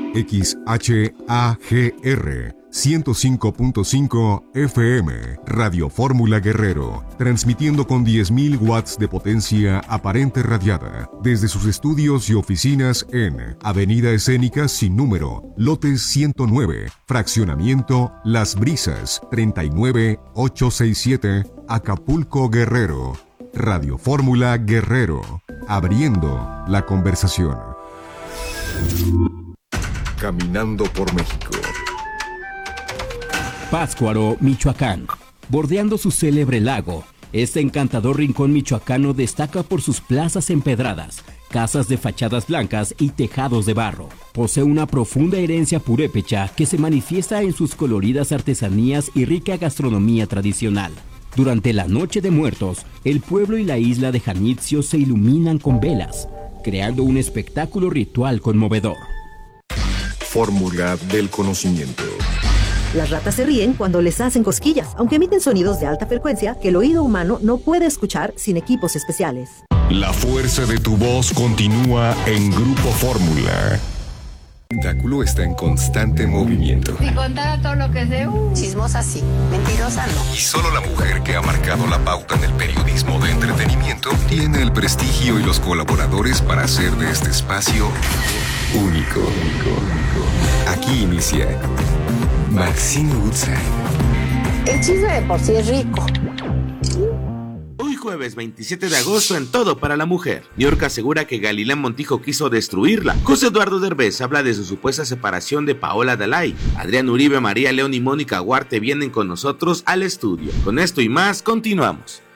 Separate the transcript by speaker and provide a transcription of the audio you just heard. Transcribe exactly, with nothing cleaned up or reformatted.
Speaker 1: X H A G R ciento cinco punto cinco F M, Radio Fórmula Guerrero, transmitiendo con diez mil watts de potencia aparente radiada, desde sus estudios y oficinas en Avenida Escénica Sin Número, lote ciento nueve, fraccionamiento Las Brisas, treinta y nueve mil ochocientos sesenta y siete, Acapulco, Guerrero. Radio Fórmula Guerrero, abriendo la conversación. Caminando por México.
Speaker 2: Pátzcuaro, Michoacán. Bordeando su célebre lago, este encantador rincón michoacano destaca por sus plazas empedradas, casas de fachadas blancas y tejados de barro. Posee una profunda herencia purépecha que se manifiesta en sus coloridas artesanías y rica gastronomía tradicional. Durante la Noche de Muertos, el pueblo y la isla de Janitzio se iluminan con velas, creando un espectáculo ritual conmovedor.
Speaker 1: Fórmula del conocimiento.
Speaker 3: Las ratas se ríen cuando les hacen cosquillas, aunque emiten sonidos de alta frecuencia que el oído humano no puede escuchar sin equipos especiales.
Speaker 1: La fuerza de tu voz continúa en Grupo Fórmula. El espectáculo está en constante movimiento.
Speaker 4: Si contara todo lo que sé, uh.
Speaker 5: Chismosa sí, mentirosa no.
Speaker 1: Y solo la mujer que ha marcado la pauta en el periodismo de entretenimiento tiene el prestigio y los colaboradores para hacer de este espacio único. Aquí inicia Maxine Woodside.
Speaker 5: El chisme de por sí es rico.
Speaker 6: Hoy jueves veintisiete de agosto en Todo para la Mujer. Niurka asegura que Galilea Montijo quiso destruirla. José Eduardo Derbez habla de su supuesta separación de Paola Dalai. Adrián Uribe, María León y Mónica Huarte vienen con nosotros al estudio. Con esto y más, continuamos.